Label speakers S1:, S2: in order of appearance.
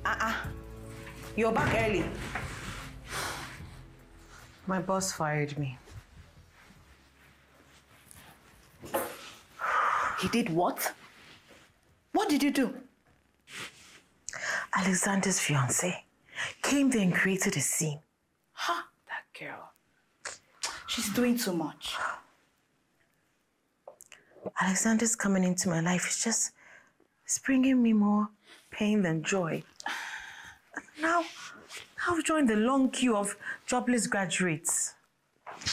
S1: You're back early.
S2: My boss fired me.
S1: He did what? What did you do?
S2: Alexander's fiancée came there and created a scene.
S1: Ha! That girl. She's doing too much.
S2: Alexander's coming into my life it's bringing me more pain than joy. Now I've joined the long queue of jobless graduates.